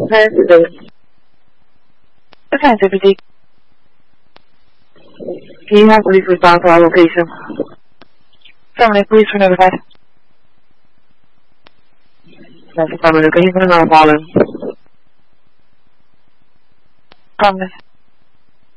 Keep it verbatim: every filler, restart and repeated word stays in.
Affirmative. Affirmative, proceed. Can you have police respond to our location? Affirmative, police were notified. That's affirmative. Can you put another call in? Affirmative.